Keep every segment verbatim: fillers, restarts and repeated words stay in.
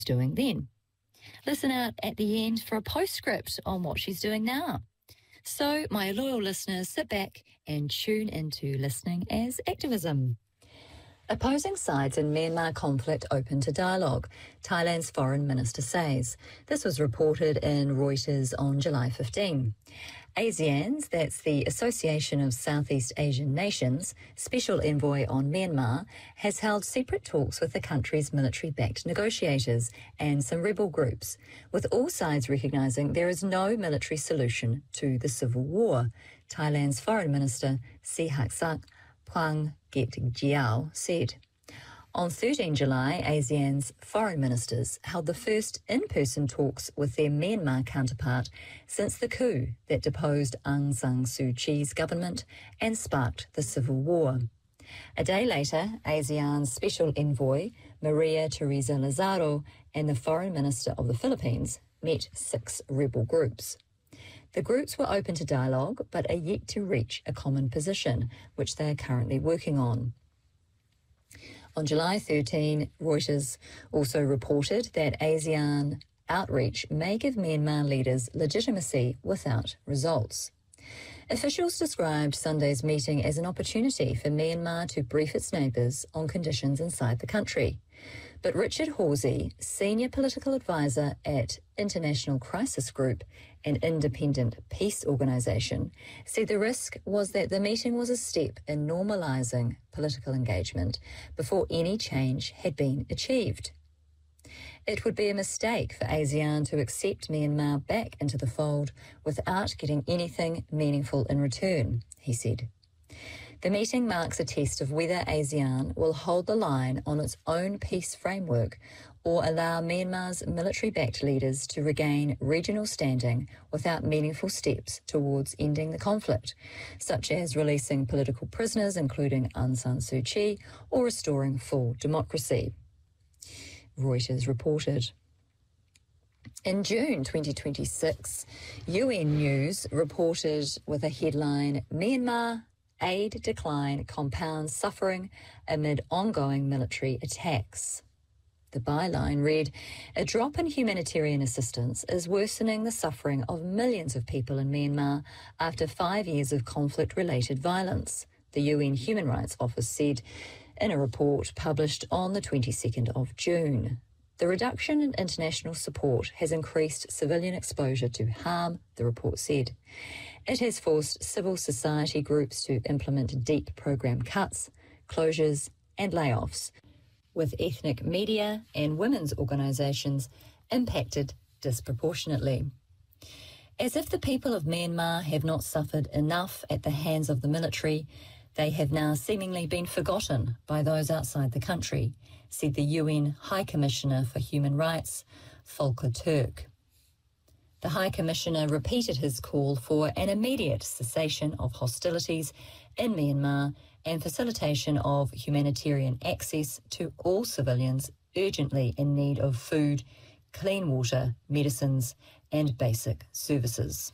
doing then. Listen out at the end for a postscript on what she's doing now. So, my loyal listeners, sit back and tune into Listening as Activism. Opposing sides in Myanmar conflict open to dialogue, Thailand's foreign minister says. This was reported in Reuters on July fifteenth. ASEAN's, that's the Association of Southeast Asian Nations, special envoy on Myanmar, has held separate talks with the country's military-backed negotiators and some rebel groups, with all sides recognising there is no military solution to the civil war. Thailand's Foreign Minister Sihasak Phuangketjiao said. On the thirteenth of July, ASEAN's foreign ministers held the first in-person talks with their Myanmar counterpart since the coup that deposed Aung San Suu Kyi's government and sparked the civil war. A day later, ASEAN's special envoy, Maria Teresa Lazaro, and the foreign minister of the Philippines met six rebel groups. The groups were open to dialogue but are yet to reach a common position, which they are currently working on. On July thirteenth, Reuters also reported that ASEAN outreach may give Myanmar leaders legitimacy without results. Officials described Sunday's meeting as an opportunity for Myanmar to brief its neighbours on conditions inside the country. But Richard Horsey, senior political advisor at International Crisis Group, an independent peace organisation, said the risk was that the meeting was a step in normalising political engagement before any change had been achieved. It would be a mistake for ASEAN to accept Myanmar back into the fold without getting anything meaningful in return, he said. The meeting marks a test of whether ASEAN will hold the line on its own peace framework or allow Myanmar's military-backed leaders to regain regional standing without meaningful steps towards ending the conflict, such as releasing political prisoners, including Aung San Suu Kyi, or restoring full democracy, Reuters reported. In June twenty twenty-six, U N News reported with a headline, Myanmar aid decline compounds suffering amid ongoing military attacks. The byline read, a drop in humanitarian assistance is worsening the suffering of millions of people in Myanmar after five years of conflict-related violence, the U N Human Rights Office said in a report published on the twenty-second of June. The reduction in international support has increased civilian exposure to harm, the report said. It has forced civil society groups to implement deep program cuts, closures and layoffs, with ethnic media and women's organisations impacted disproportionately. As if the people of Myanmar have not suffered enough at the hands of the military, they have now seemingly been forgotten by those outside the country, said the U N High Commissioner for Human Rights, Volker Turk. The High Commissioner repeated his call for an immediate cessation of hostilities in Myanmar and facilitation of humanitarian access to all civilians urgently in need of food, clean water, medicines, and basic services.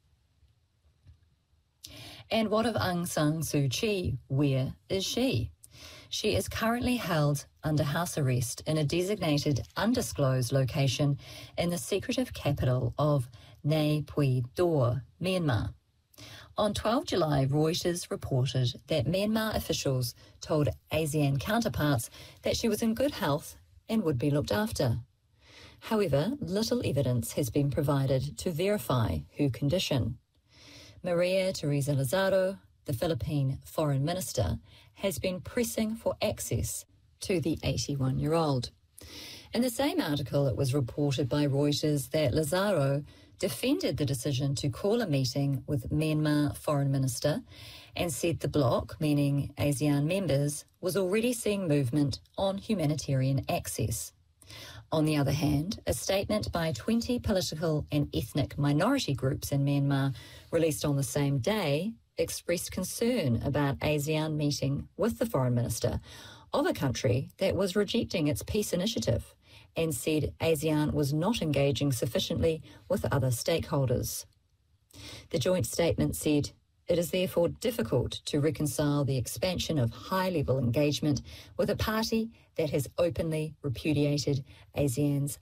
And what of Aung San Suu Kyi? Where is she? She is currently held under house arrest in a designated undisclosed location in the secretive capital of Nay Pyi Daw, Myanmar. On the twelfth of July, Reuters reported that Myanmar officials told ASEAN counterparts that she was in good health and would be looked after. However, little evidence has been provided to verify her condition. Maria Teresa Lazaro, the Philippine Foreign Minister, has been pressing for access to the eighty-one-year-old. In the same article, it was reported by Reuters that Lazaro defended the decision to call a meeting with Myanmar Foreign Minister and said the bloc, meaning ASEAN members, was already seeing movement on humanitarian access. On the other hand, a statement by twenty political and ethnic minority groups in Myanmar released on the same day expressed concern about ASEAN meeting with the foreign minister of a country that was rejecting its peace initiative and said ASEAN was not engaging sufficiently with other stakeholders. The joint statement said, it is therefore difficult to reconcile the expansion of high-level engagement with a party that has openly repudiated ASEAN's